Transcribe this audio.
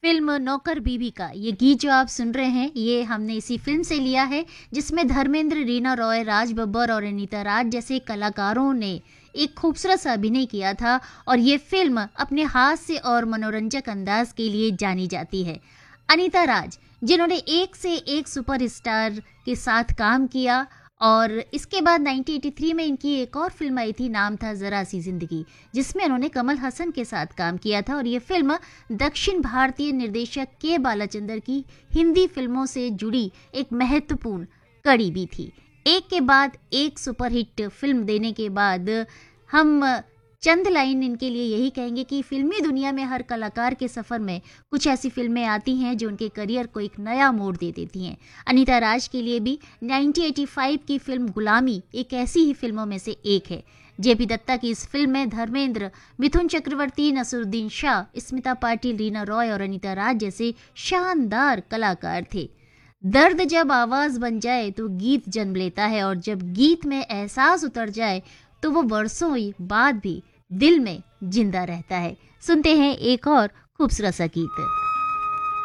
Film नौकर बीबी का ये गीत जो आप सुन रहे हैं ये हमने इसी फिल्म से लिया है जिसमें धर्मेंद्र, रीना रॉय, राज बब्बर और अनीता राज जैसे कलाकारों ने एक खूबसूरत सा अभिनय किया था और ये फिल्म अपने हास्य और मनोरंजक अंदाज के लिए जानी जाती है। अनीता राज जिन्होंने एक से एक सुपरस्टार के साथ काम किया और इसके बाद 1983 में इनकी एक और फिल्म आई थी, नाम था ज़रा सी जिंदगी, जिसमें उन्होंने कमल हसन के साथ काम किया था और ये फिल्म दक्षिण भारतीय निर्देशक के बालाचंदर की हिंदी फिल्मों से जुड़ी एक महत्वपूर्ण कड़ी भी थी। एक के बाद एक सुपरहिट फिल्म देने के बाद हम चंद लाइन इनके लिए यही कहेंगे कि फिल्मी दुनिया में हर कलाकार के सफ़र में कुछ ऐसी फिल्में आती हैं जो उनके करियर को एक नया मोड़ दे देती हैं। अनीता राज के लिए भी 1985 की फिल्म गुलामी एक ऐसी ही फिल्मों में से एक है। जेपी दत्ता की इस फिल्म में धर्मेंद्र, मिथुन चक्रवर्ती, नसरुद्दीन शाह, स्मिता पाटिल, रीना रॉय और अनीता राज जैसे शानदार कलाकार थे। दर्द जब आवाज़ बन जाए तो गीत जन्म लेता है और जब गीत में एहसास उतर जाए तो वो वर्षों बाद भी दिल में जिंदा रहता है। सुनते हैं एक और खूबसूरत सा गीत।